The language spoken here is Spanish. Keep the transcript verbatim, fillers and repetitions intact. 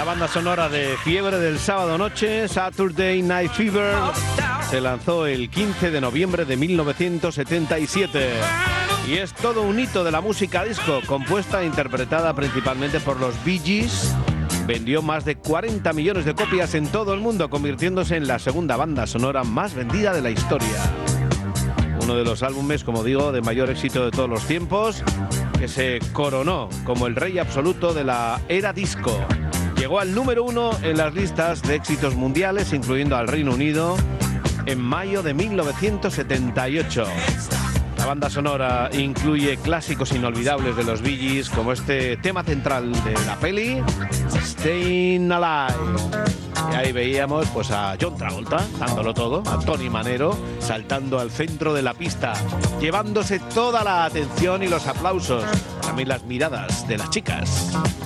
La banda sonora de Fiebre del Sábado Noche, Saturday Night Fever, se lanzó el quince de noviembre de mil novecientos setenta y siete y es todo un hito de la música disco, compuesta e interpretada principalmente por los Bee Gees. Vendió más de cuarenta millones de copias en todo el mundo, convirtiéndose en la segunda banda sonora más vendida de la historia. Uno de los álbumes, como digo, de mayor éxito de todos los tiempos, que se coronó como el rey absoluto de la era disco. Llegó al número uno en las listas de éxitos mundiales, incluyendo al Reino Unido, en mayo de mil novecientos setenta y ocho. La banda sonora incluye clásicos inolvidables de los Bee Gees, como este tema central de la peli, Staying Alive. Y ahí veíamos pues a John Travolta dándolo todo, a Tony Manero saltando al centro de la pista, llevándose toda la atención y los aplausos, también las miradas de las chicas.